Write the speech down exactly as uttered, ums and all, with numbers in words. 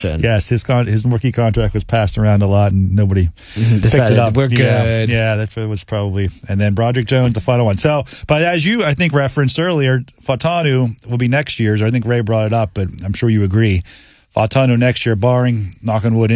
Yes, his con- his rookie contract was passed around a lot, and nobody Decided picked it up. we're yeah, good. Yeah, that was probably. And then Broderick Jones, the final one. So, but as you, I think, referenced earlier, Fautanu will be next year's. I think Ray brought it up, but I'm sure you agree. Fautanu next year, barring, knock on wood,